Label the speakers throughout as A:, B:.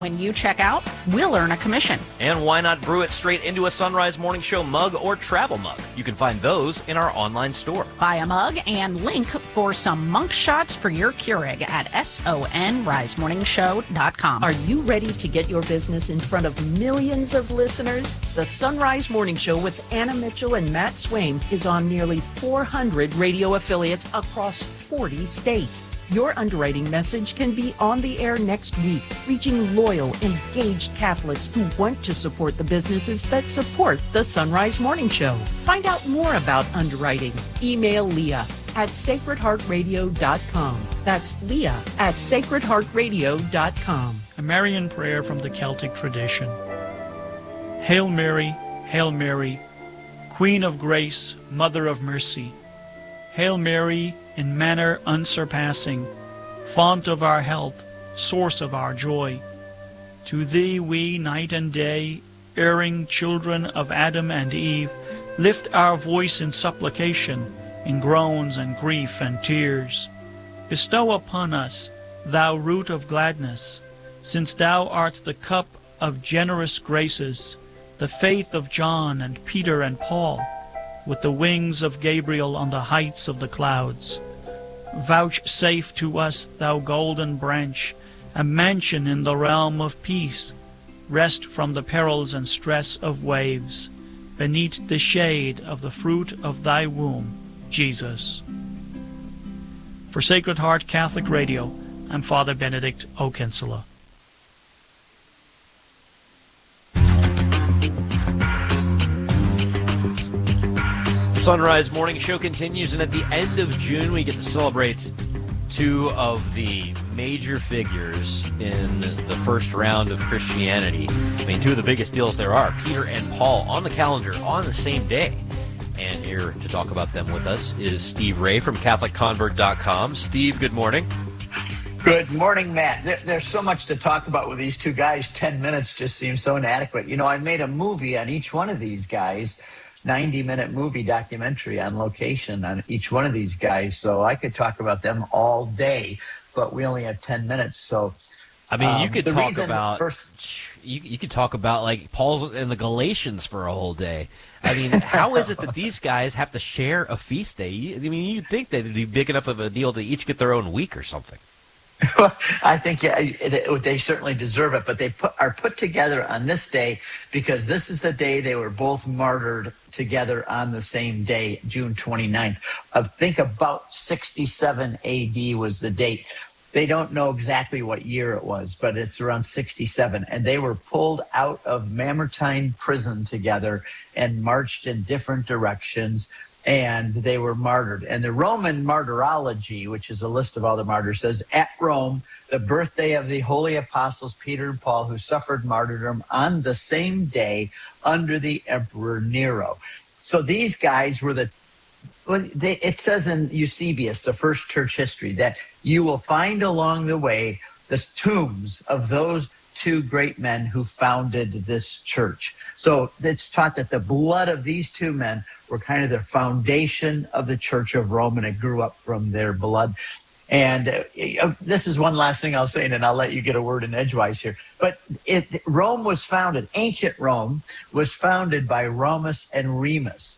A: When you check out, we'll earn a commission.
B: And why not brew it straight into a Sunrise Morning Show mug or travel mug? You can find those in our online store.
A: Buy a mug and link for some monk shots for your Keurig at sonrisemorningshow.com.
C: Are you ready to get your business in front of millions of listeners? The Sunrise Morning Show with Anna Mitchell and Matt Swaim is on nearly 400 radio affiliates across 40 states. Your underwriting message can be on the air next week, reaching loyal, engaged Catholics who want to support the businesses that support the Sunrise Morning Show. Find out more about underwriting. Email Leah at sacredheartradio.com. That's Leah at sacredheartradio.com.
D: A Marian prayer from the Celtic tradition. Hail Mary, Queen of Grace, Mother of Mercy. Hail Mary, in manner unsurpassing, font of our health, source of our joy. To thee we, night and day, erring children of Adam and Eve, lift our voice in supplication, in groans and grief and tears. Bestow upon us, thou root of gladness, since thou art the cup of generous graces, the faith of John and Peter and Paul, with the wings of Gabriel on the heights of the clouds. Vouchsafe to us, thou golden branch, a mansion in the realm of peace, rest from the perils and stress of waves, beneath the shade of the fruit of thy womb, Jesus. For Sacred Heart Catholic Radio, I'm Father Benedict O'Kinsella.
B: Sunrise Morning Show continues, and at the end of June, we get to celebrate two of the major figures in the first round of Christianity. I mean, two of the biggest deals there are, Peter and Paul, on the calendar on the same day. And here to talk about them with us is Steve Ray from CatholicConvert.com. Steve, good morning.
E: Good morning, Matt. There's so much to talk about with these two guys. 10 minutes just seems so inadequate. You know, I made a movie on each one of these guys, 90-minute movie documentary on location on each one of these guys, so I could talk about them all day, but we only have 10 minutes. So
B: I mean, you could talk about you could talk about like Paul and the Galatians for a whole day. I mean, how is it that these guys have to share a feast day? I mean, you'd think they'd be big enough of a deal to each get their own week or something.
E: I think they certainly deserve it, but they are put together on this day because this is the day they were both martyred together on the same day, June 29th. I think about 67 AD was the date. They don't know exactly what year it was, but it's around 67. And they were pulled out of Mamertine prison together and marched in different directions. And they were martyred. And the Roman Martyrology, which is a list of all the martyrs, says, at Rome, the birthday of the holy apostles Peter and Paul, who suffered martyrdom on the same day under the Emperor Nero. So these guys were it says in Eusebius, the first church history, that you will find along the way the tombs of those two great men who founded this church. So it's taught that the blood of these two men were kind of the foundation of the Church of Rome, and it grew up from their blood. And this is one last thing I'll say, and then I'll let you get a word in edgewise here. But Rome was founded, ancient Rome was founded by Romulus and Remus.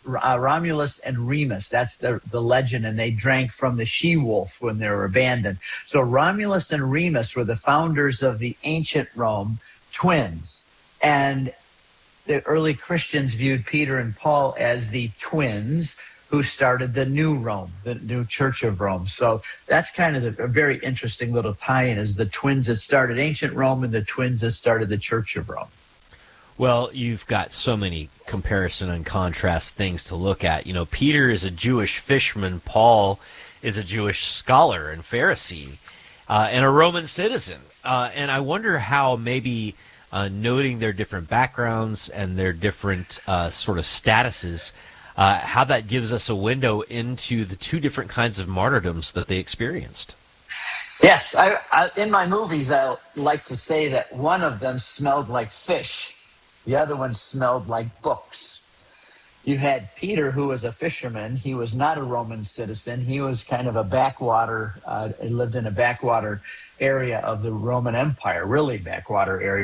E: That's the legend, and they drank from the she-wolf when they were abandoned. So Romulus and Remus were the founders of the ancient Rome, twins. And the early Christians viewed Peter and Paul as the twins who started the new Rome, the new Church of Rome. So that's kind of a very interesting little tie-in, is the twins that started ancient Rome and the twins that started the Church of Rome.
B: Well, you've got so many comparison and contrast things to look at. You know, Peter is a Jewish fisherman. Paul is a Jewish scholar and Pharisee and a Roman citizen. And I wonder how maybe noting their different backgrounds and their different sort of statuses, how that gives us a window into the two different kinds of martyrdoms that they experienced.
E: Yes, I in my movies, I like to say that one of them smelled like fish. The other one smelled like books. You had Peter, who was a fisherman. He was not a Roman citizen. He was kind of a backwater, lived in a backwater area of the Roman Empire, really backwater area.